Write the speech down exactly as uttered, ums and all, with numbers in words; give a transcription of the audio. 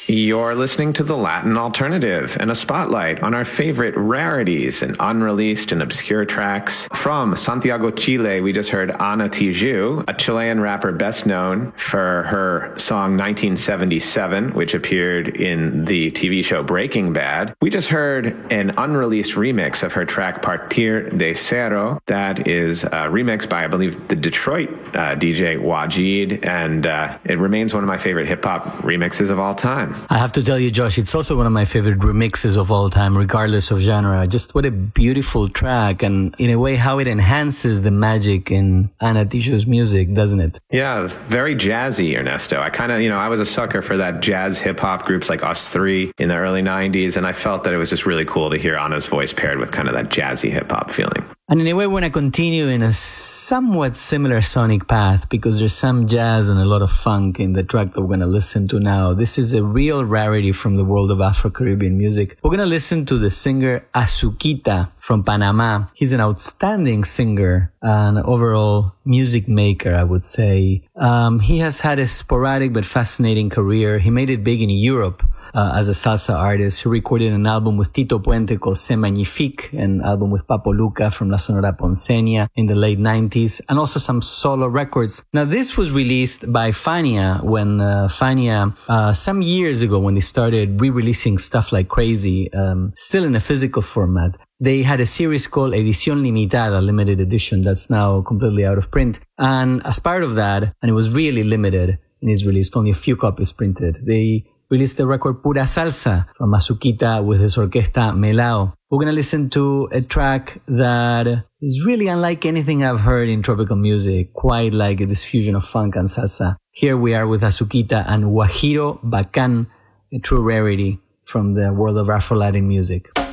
You're listening to The Latin Alternative and a spotlight on our favorite rarities and unreleased and obscure tracks. From Santiago, Chile, we just heard Ana Tijoux, a Chilean rapper best known for her song nineteen seventy-seven, which appeared in the T V show Breaking Bad. We just heard an unreleased remix of her track Partir de Cero. That is a remix by, I believe, the Detroit uh, D J Wajid, and uh, it remains one of my favorite hip-hop remixes of all time. I have to tell you, Josh, it's also one of my favorite remixes of all time, regardless of genre. Just what a beautiful track, and in a way, how it enhances the magic in Ana Tijoux's music, doesn't it? Yeah, very jazzy, Ernesto. I kind of, you know, I was a sucker for that jazz hip-hop groups like Us Three in the early nineties, and I felt that it was just really cool to hear Ana's voice paired with kind of that jazzy hip-hop feeling. And in a way, when I continue in a somewhat similar sonic path, because there's some jazz and a lot of funk in the track that we're going to listen to now. This is a real rarity from the world of Afro-Caribbean music. We're going to listen to the singer Azuquita from Panama. He's an outstanding singer, an overall music maker, I would say. Um, he has had a sporadic but fascinating career. He made it big in Europe. Uh, as a salsa artist. He recorded an album with Tito Puente called Se Magnifique, an album with Papo Luca from La Sonora Ponceña in the late nineties, and also some solo records. Now, this was released by Fania when uh, Fania, uh, some years ago, when they started re-releasing stuff like crazy, um, still in a physical format. They had a series called Edición Limitada, limited edition, that's now completely out of print. And as part of that, and it was really limited and is released, only a few copies printed, they released the record Pura Salsa from Azuquita with his orquesta Melao. We're going to listen to a track that is really unlike anything I've heard in tropical music, quite like this fusion of funk and salsa. Here we are with Azuquita and Guajiro Bacán, a true rarity from the world of Afro-Latin music.